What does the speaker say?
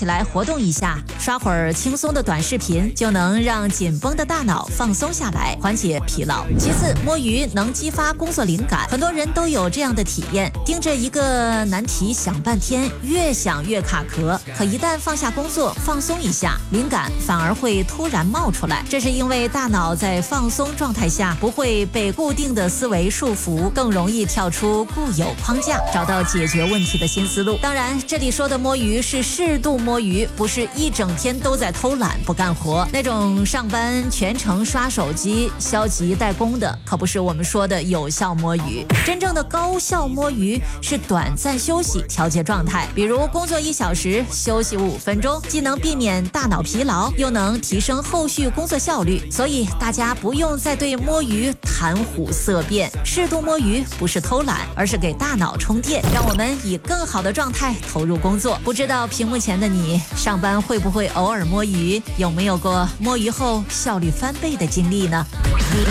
起来活动一下，刷会儿轻松的短视频，就能让紧绷的大脑放松下来，缓解疲劳。其次，摸鱼能激发工作灵感，很多人都有这样的体验，盯着一个难题想半天，越想越卡壳，可一旦放下工作，放松一下，灵感反而会突然冒出来。这是因为大脑在放松状态下不会被固定的思维束缚，更容易跳出固有框架，找到解决问题的新思路。当然，这里说的摸鱼是适度摸鱼，不是一整天都在偷懒不干活，那种上班全程刷手机消极怠工的，可不是我们说的有效摸鱼。真正的高效摸鱼是短暂休息调节状态，比如工作1小时休息5分钟，既能避免大脑疲劳，又能提升后续工作效率。所以大家不用再对摸鱼谈虎色变，适度摸鱼不是偷懒，而是给大脑充电，让我们以更好的状态投入工作。不知道屏幕前的你上班会不会偶尔摸鱼，有没有过摸鱼后效率翻倍的经历呢？